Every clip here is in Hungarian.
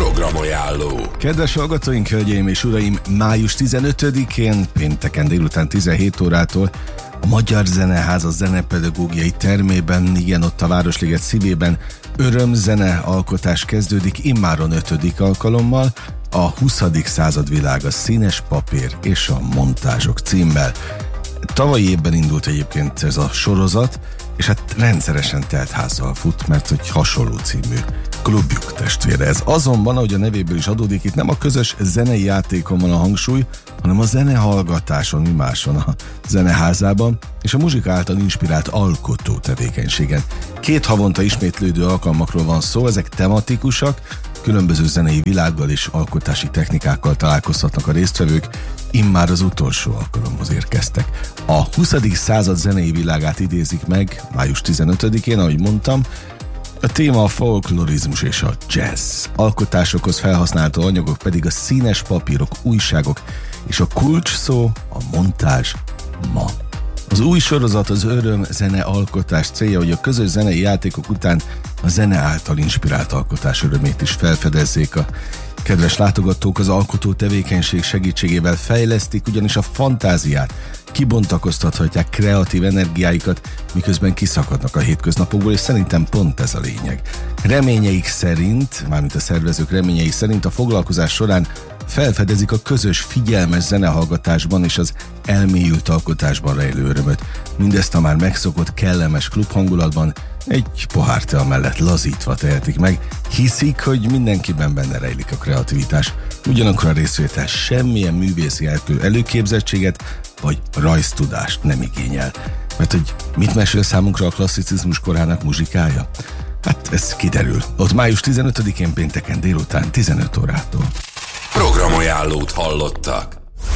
Programajánló. Kedves hallgatóink, hölgyeim és uraim, május 15-én, pénteken délután 17 órától a Magyar Zeneháza zenepedagógiai termében, igen, ott a Városliget szívében örömzene alkotás kezdődik, immáron 5. alkalommal, a 20. század világa, színes papír és a montázsok címmel. Tavalyi évben indult egyébként ez a sorozat, és hát rendszeresen telt házzal fut, mert hogy hasonló című klubjuk testvére ez. Azonban, ahogy a nevéből is adódik, itt nem a közös zenei játékon van a hangsúly, hanem a zenehallgatáson, mi más van a Zeneházában, és a muzsika által inspirált alkotó tevékenységen. 2 havonta ismétlődő alkalmakról van szó, ezek tematikusak, különböző zenei világgal és alkotási technikákkal találkozhatnak a résztvevők, immár az utolsó alkalomhoz érkeztek. A 20. század zenei világát idézik meg május 15-én, ahogy mondtam. A téma a folklorizmus és a jazz. Alkotásokhoz felhasználható anyagok pedig a színes papírok, újságok, és a kulcs szó a montázs ma. Az új sorozat az öröm zene alkotás célja, hogy a közös zenei játékok után a zene által inspirált alkotás örömét is felfedezzék. A kedves látogatók az alkotó tevékenység segítségével fejlesztik ugyanis a fantáziát, kibontakoztathatják kreatív energiáikat, miközben kiszakadnak a hétköznapokból, és szerintem pont ez a lényeg. Reményeik szerint, mármint a szervezők reményei szerint a foglalkozás során felfedezik a közös figyelmes zenehallgatásban és az elmélyült alkotásban rejlő örömöt. Mindezt a már megszokott kellemes klubhangulatban egy pohár tea mellett lazítva tehetik meg, hiszik, hogy mindenkiben benne rejlik a kreativitás. Ugyanakkor a részvétel semmilyen művészi előképzettséget vagy rajztudást nem igényel. Mert hogy mit mesél számunkra a klasszicizmus korának muzsikája? Hát ez kiderül. Ott május 15-én pénteken délután 15 órától. Programajánlót hallottak.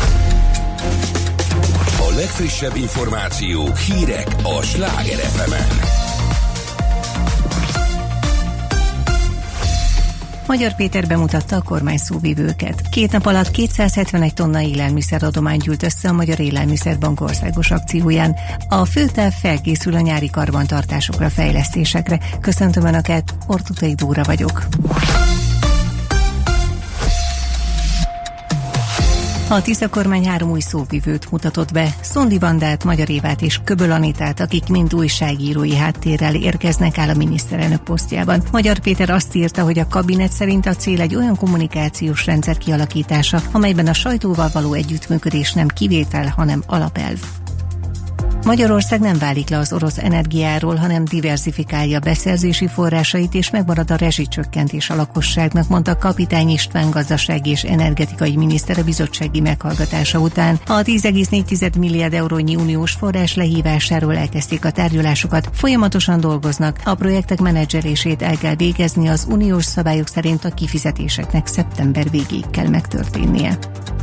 A legfrissebb információk, hírek a Sláger FM-en. Magyar Péter bemutatta a kormány szóvivőket. 2 nap alatt 271 tonna élelmiszeradományt gyűlt össze a Magyar Élelmiszerbank országos akcióján. A főterv felkészül a nyári karbantartásokra, fejlesztésekre. Köszöntöm Önöket, Ortutai Dóra vagyok. A Tisza kormány 3 új szóvivőt mutatott be, Szondi Vandát, Magyar Évát és Köböl Anitát, akik mind újságírói háttérrel érkeznek áll a miniszterelnök posztjában. Magyar Péter azt írta, hogy a kabinet szerint a cél egy olyan kommunikációs rendszer kialakítása, amelyben a sajtóval való együttműködés nem kivétel, hanem alapelv. Magyarország nem válik le az orosz energiáról, hanem diverzifikálja beszerzési forrásait, és megmarad a rezsicsökkentés a lakosságnak, mondta Kapitány István gazdasági és energetikai miniszter a bizottsági meghallgatása után. A 10,4 milliárd eurónyi uniós forrás lehívásáról elkezdték a tárgyalásokat, folyamatosan dolgoznak, a projektek menedzselését el kell végezni, az uniós szabályok szerint a kifizetéseknek szeptember végéig kell megtörténnie.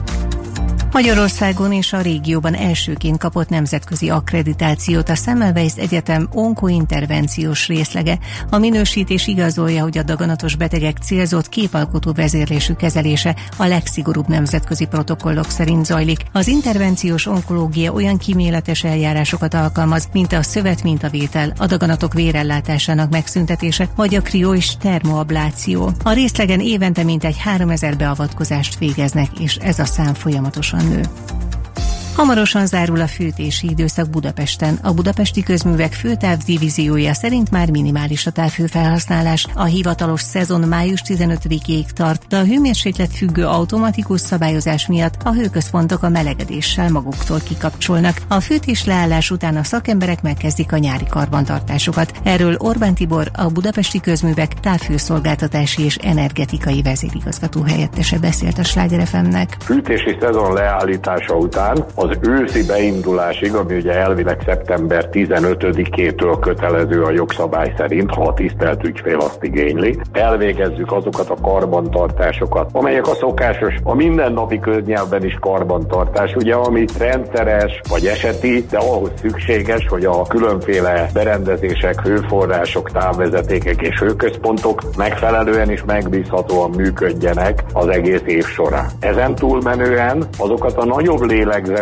Magyarországon és a régióban elsőként kapott nemzetközi akkreditációt a Semmelweis Egyetem onkointervenciós részlege. A minősítés igazolja, hogy a daganatos betegek célzott képalkotó vezérlésű kezelése a legszigorúbb nemzetközi protokollok szerint zajlik. Az intervenciós onkológia olyan kíméletes eljárásokat alkalmaz, mint a szövetmintavétel, a daganatok vérellátásának megszüntetése vagy a krió- és termoabláció. A részlegen évente mintegy 3000 beavatkozást végeznek, és ez a szám folyamatosan nő. Hamarosan zárul a fűtési időszak Budapesten. A budapesti közművek főtávdivíziója szerint már minimális a távhőfelhasználás. A hivatalos szezon május 15-ig tart, de a hőmérséklet függő automatikus szabályozás miatt a hőközpontok a melegedéssel maguktól kikapcsolnak. A fűtés leállás után a szakemberek megkezdik a nyári karbantartásokat. Erről Orbán Tibor, a budapesti közművek távhőszolgáltatási és energetikai vezérigazgató helyettese beszélt a Sláger FM-nek. Fűtési szezon leállítása után az őszi beindulásig, ami ugye elvileg szeptember 15-től kötelező a jogszabály szerint, ha a tisztelt ügyfél azt igényli, elvégezzük azokat a karbantartásokat, amelyek a szokásos, a mindennapi köznyelvben is karbantartás, ugye, ami rendszeres vagy eseti, de ahhoz szükséges, hogy a különféle berendezések, hőforrások, távvezetékek és hőközpontok megfelelően és megbízhatóan működjenek az egész év során. Ezen túlmenően azokat a nagyobb lélegzetvételeket,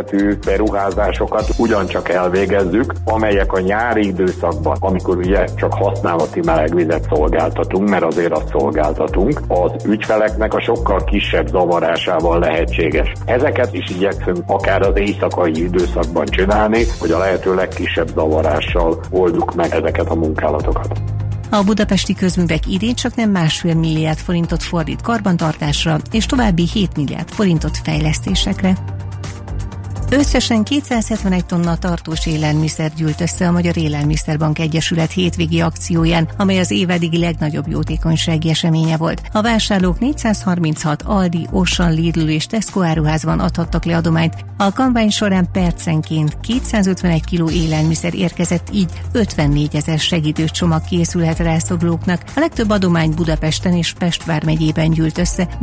méretű beruházásokat ugyancsak elvégezzük, amelyek a nyári időszakban, amikor ugye csak használati melegvizet szolgáltatunk, mert azért azt szolgáltatunk, az ügyfeleknek a sokkal kisebb zavarásával lehetséges. Ezeket is igyekszünk akár az éjszakai időszakban csinálni, hogy a lehető legkisebb zavarással oldjuk meg ezeket a munkálatokat. A budapesti közművek idén csak nem 1,5 milliárd forintot fordít karbantartásra, és további 7 milliárd forintot fejlesztésekre. Összesen 271 tonna tartós élelmiszer gyűlt össze a Magyar Élelmiszerbank Egyesület hétvégi akcióján, amely az év eddigi legnagyobb jótékonysági eseménye volt. A vásárlók 436 Aldi, Auchan, Lidl és Tesco áruházban adhattak le adományt. A kampány során percenként 251 kg élelmiszer érkezett, így 54 000 segítős csomag készülhet rászorulóknak. A legtöbb adomány Budapesten és Pest vármegyében gyűlt össze.